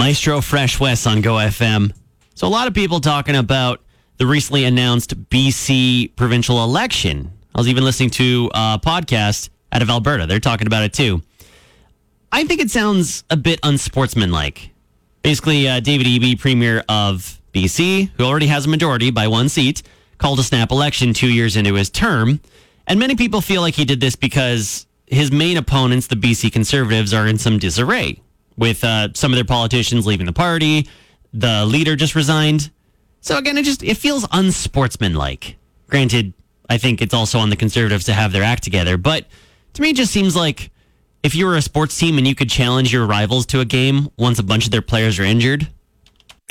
Maestro Fresh West on Go FM. So a lot of people talking about the recently announced BC provincial election. I was even listening to a podcast out of Alberta. They're talking about it too. I think it sounds a bit unsportsmanlike. Basically, David Eby, Premier of BC, who already has a majority by one seat, called a snap election 2 years into his term. And many people feel like he did this because his main opponents, the BC Conservatives, are in some disarray, with some of their politicians leaving the party. The leader just resigned. So again, it feels unsportsmanlike. Granted, I think it's also on the Conservatives to have their act together. But to me, it just seems like if you were a sports team and you could challenge your rivals to a game once a bunch of their players are injured,